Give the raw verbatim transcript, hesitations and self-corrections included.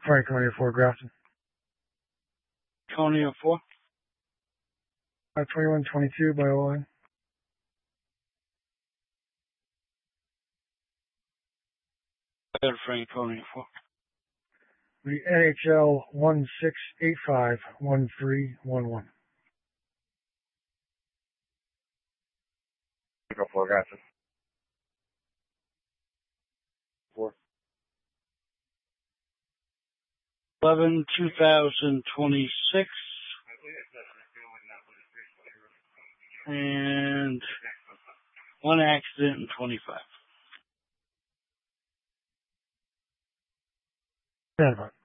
Franconia four, Grafton. Conia four. Uh, twenty-one twenty-two by O-line. Franconia four. The N H L one six eight five one three one one. Go four, Grafton. Four. eleven two thousand twenty-six. And one accident in twenty-five. Stand by.